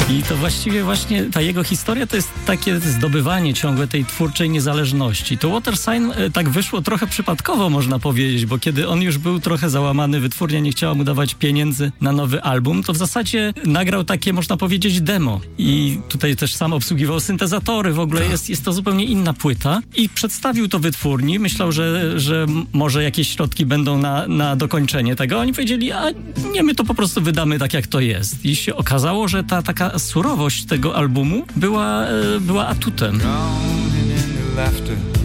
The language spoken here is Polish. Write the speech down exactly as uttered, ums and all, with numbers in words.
I to właściwie właśnie ta jego historia to jest takie zdobywanie ciągłe tej twórczej niezależności. To Watersign tak wyszło trochę przypadkowo, można powiedzieć, bo kiedy on już był trochę załamany, wytwórnia nie chciała mu dawać pieniędzy na nowy album, to w zasadzie nagrał takie, można powiedzieć, demo. I tutaj też sam obsługiwał syntezatory, w ogóle jest, jest to zupełnie inna płyta. I przedstawił to wytwórni, myślał, że, że może jakieś środki będą na, na dokończenie tego. Oni powiedzieli, a nie, my to po prostu wydamy tak, jak to jest. I się okazało, że ta taka surowość tego albumu była, była atutem.